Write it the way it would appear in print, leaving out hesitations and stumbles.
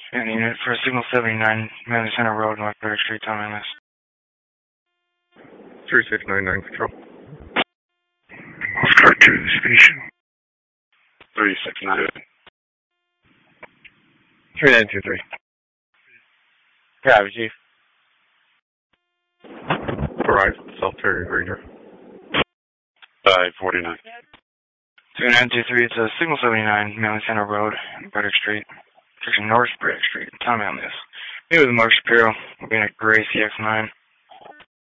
And unit for Signal 79, Manley Center Road, North Burdick Street, Tom Anlis. 3699 Control. Oscar 2 to the station. 3699. 3923. Copy, Chief. Verizon Self-Carrier Ranger. 549. 2923, it's Signal 79, Manley Center Road, Burdick Street. Section North Burdick Street, Tom Anlis. Me with Mark Shapiro, being at Gray CX9.